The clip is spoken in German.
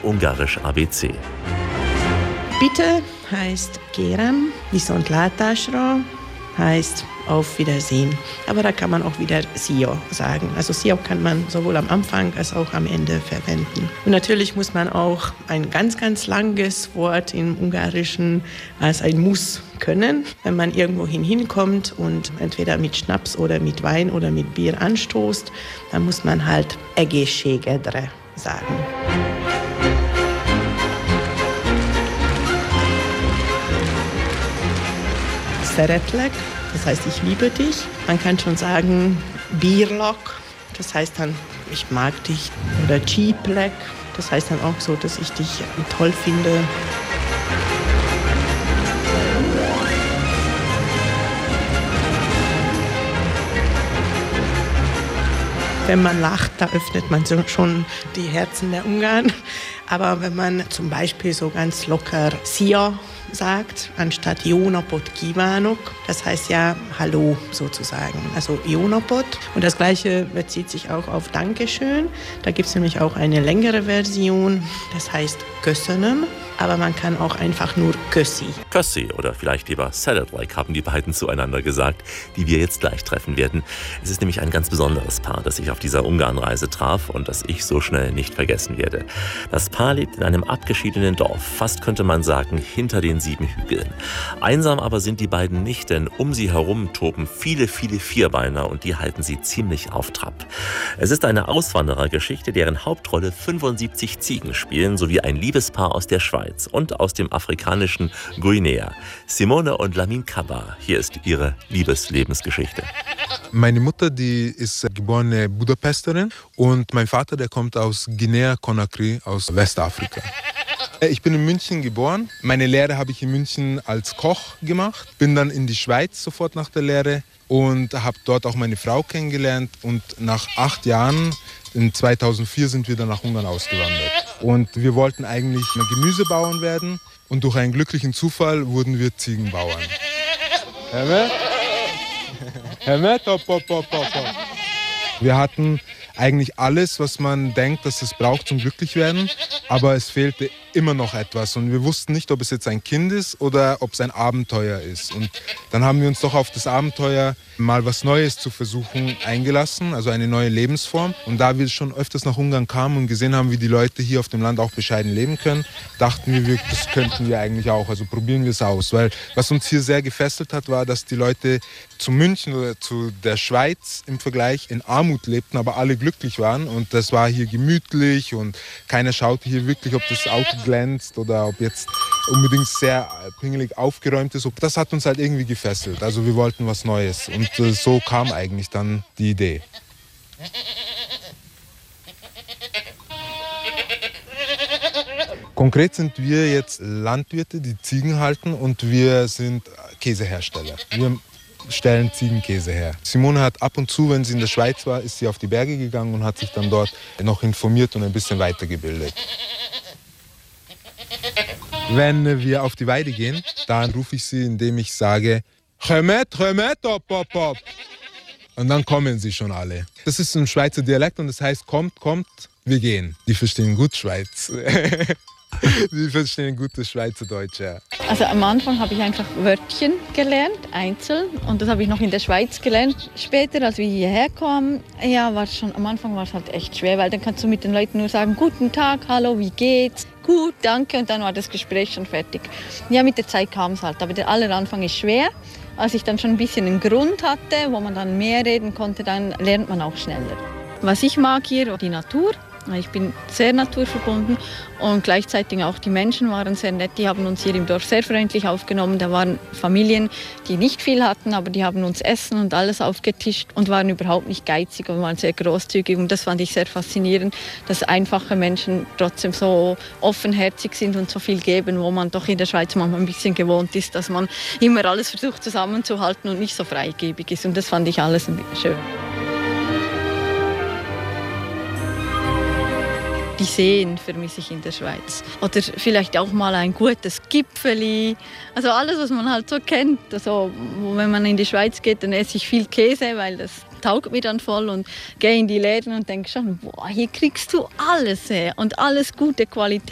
Ungarisch ABC. Bitte heißt Kérem, viszontlátásra heißt auf Wiedersehen. Aber da kann man auch wieder Szia sagen. Also Szia kann man sowohl am Anfang als auch am Ende verwenden. Und natürlich muss man auch ein ganz, ganz langes Wort im Ungarischen als ein Muss können. Wenn man irgendwo hinkommt und entweder mit Schnaps oder mit Wein oder mit Bier anstoßt, dann muss man halt egészségedre sagen. Szeretlek, das heißt, ich liebe dich. Man kann schon sagen, bírlak, das heißt dann, ich mag dich. Oder csíplek, das heißt dann auch so, dass ich dich toll finde. Wenn man lacht, da öffnet man schon die Herzen der Ungarn. Aber wenn man zum Beispiel so ganz locker Szia sagt, anstatt Jó napot kívánok, das heißt ja Hallo sozusagen, also Jó napot. Und das Gleiche bezieht sich auch auf Dankeschön. Da gibt es nämlich auch eine längere Version, das heißt Köszönöm. Aber man kann auch einfach nur Kössi. Kössi oder vielleicht lieber Szeretlek haben die beiden zueinander gesagt, die wir jetzt gleich treffen werden. Es ist nämlich ein ganz besonderes Paar, das ich auf dieser Ungarnreise traf und das ich so schnell nicht vergessen werde. Das Paar lebt in einem abgeschiedenen Dorf, fast könnte man sagen, hinter den 7 Hügeln. Einsam aber sind die beiden nicht, denn um sie herum toben viele, viele Vierbeiner und die halten sie ziemlich auf Trab. Es ist eine Auswanderergeschichte, deren Hauptrolle 75 Ziegen spielen, sowie ein Liebespaar aus der Schweiz und aus dem afrikanischen Guinea. Simone und Lamin Kaba, hier ist ihre Liebeslebensgeschichte. Meine Mutter, die ist geborene Budapesterin und mein Vater, der kommt aus Guinea-Conakry, aus Westafrika. Ich bin in München geboren. Meine Lehre habe ich in München als Koch gemacht. Bin dann in die Schweiz sofort nach der Lehre und habe dort auch meine Frau kennengelernt. Und nach 8 Jahren, in 2004, sind wir dann nach Ungarn ausgewandert. Und wir wollten eigentlich Gemüsebauern werden. Und durch einen glücklichen Zufall wurden wir Ziegenbauern. Wir hatten eigentlich alles, was man denkt, dass es braucht zum Glücklichwerden, aber es fehlte immer noch etwas und wir wussten nicht, ob es jetzt ein Kind ist oder ob es ein Abenteuer ist. Und dann haben wir uns doch auf das Abenteuer, mal was Neues zu versuchen, eingelassen, also eine neue Lebensform. Und da wir schon öfters nach Ungarn kamen und gesehen haben, wie die Leute hier auf dem Land auch bescheiden leben können, dachten wir, das könnten wir eigentlich auch, also probieren wir es aus. Weil was uns hier sehr gefesselt hat, war, dass die Leute zu München oder zu der Schweiz im Vergleich in Armut lebten, aber alle glücklich waren und das war hier gemütlich und keiner schaute hier wirklich, ob das Auto glänzt oder ob jetzt unbedingt sehr pingelig aufgeräumt ist. Das hat uns halt irgendwie gefesselt. Also wir wollten was Neues und so kam eigentlich dann die Idee. Konkret sind wir jetzt Landwirte, die Ziegen halten und wir sind Käsehersteller. Wir stellen Ziegenkäse her. Simone hat ab und zu, wenn sie in der Schweiz war, ist sie auf die Berge gegangen und hat sich dann dort noch informiert und ein bisschen weitergebildet. Wenn wir auf die Weide gehen, dann rufe ich sie, indem ich sage, Chemet, op, op, op. Und dann kommen sie schon alle. Das ist ein Schweizer Dialekt und das heißt, kommt, wir gehen. Die verstehen gut Schweiz. Die verstehen gutes Schweizerdeutsch, ja. Also am Anfang habe ich einfach Wörtchen gelernt, einzeln. Und das habe ich noch in der Schweiz gelernt. Später, als wir hierher kamen, ja, am Anfang war es halt echt schwer, weil dann kannst du mit den Leuten nur sagen, guten Tag, hallo, wie geht's? Gut, danke. Und dann war das Gespräch schon fertig. Ja, mit der Zeit kam es halt. Aber der aller Anfang ist schwer. Als ich dann schon ein bisschen einen Grund hatte, wo man dann mehr reden konnte, dann lernt man auch schneller. Was ich mag hier, die Natur. Ich bin sehr naturverbunden und gleichzeitig auch die Menschen waren sehr nett. Die haben uns hier im Dorf sehr freundlich aufgenommen. Da waren Familien, die nicht viel hatten, aber die haben uns Essen und alles aufgetischt und waren überhaupt nicht geizig und waren sehr großzügig. Und das fand ich sehr faszinierend, dass einfache Menschen trotzdem so offenherzig sind und so viel geben, wo man doch in der Schweiz manchmal ein bisschen gewohnt ist, dass man immer alles versucht zusammenzuhalten und nicht so freigebig ist. Und das fand ich alles schön. Die Seen vermisse ich in der Schweiz. Oder vielleicht auch mal ein gutes Gipfeli. Also alles, was man halt so kennt. Also, wenn man in die Schweiz geht, dann esse ich viel Käse, weil das taugt mir dann voll. Und gehe in die Läden und denke schon, boah, hier kriegst du alles her. Und alles gute Qualität.